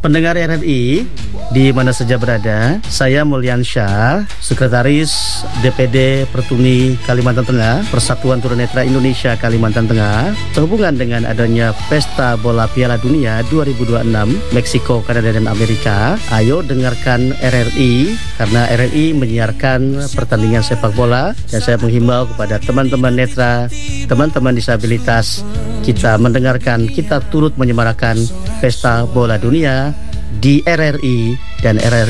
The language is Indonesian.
Pendengar RRI di mana saja berada, saya Mulyansyah, Sekretaris DPD Pertuni Kalimantan Tengah, Persatuan Tunanetra Indonesia Kalimantan Tengah, sehubungan dengan adanya Pesta Bola Piala Dunia 2026 Meksiko, Kanada, dan Amerika. Ayo dengarkan RRI karena RRI menyiarkan pertandingan sepak bola, dan saya menghimbau kepada teman-teman netra, teman-teman disabilitas, kita mendengarkan, kita turut menyemarakan Pesta Bola Dunia di RRI dan RRI